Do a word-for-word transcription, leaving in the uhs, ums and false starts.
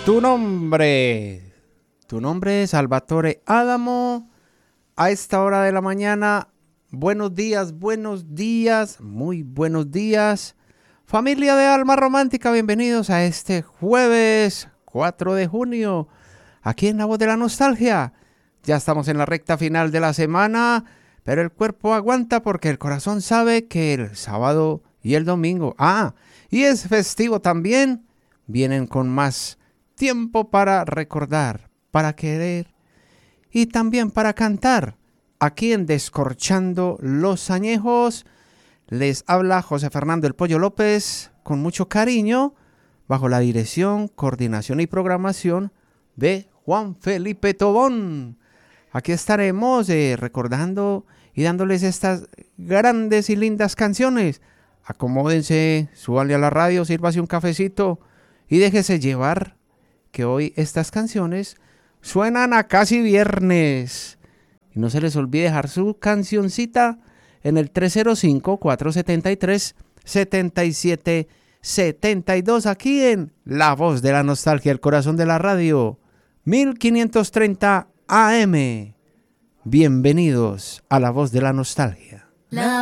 Tu nombre, tu nombre es Salvatore Adamo. A esta hora de la mañana, buenos días, buenos días, muy buenos días. Familia de Alma Romántica, bienvenidos a este jueves cuatro de junio, aquí en La Voz de la Nostalgia. Ya estamos en la recta final de la semana, pero el cuerpo aguanta porque el corazón sabe que el sábado y el domingo, ah, y es festivo también, vienen con más tiempo para recordar, para querer y también para cantar. Aquí en Descorchando los Añejos les habla José Fernando El Pollo López con mucho cariño, bajo la dirección, coordinación y programación de Juan Felipe Tobón. Aquí estaremos eh, recordando y dándoles estas grandes y lindas canciones. Acomódense, súbanle a la radio, sírvase un cafecito y déjese llevar, que hoy estas canciones suenan a casi viernes. Y no se les olvide dejar su cancioncita en el tres cero cinco, cuatro siete tres, siete siete siete dos, aquí en La Voz de la Nostalgia, el corazón de la radio, mil quinientos treinta A M. Bienvenidos a La Voz de la Nostalgia. La